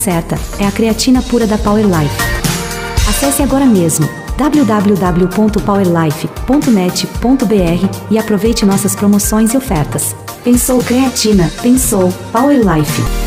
certa é a creatina pura da Power Life. Acesse agora mesmo www.powerlife.net.br e aproveite nossas promoções e ofertas. Pensou creatina, pensou Power Life.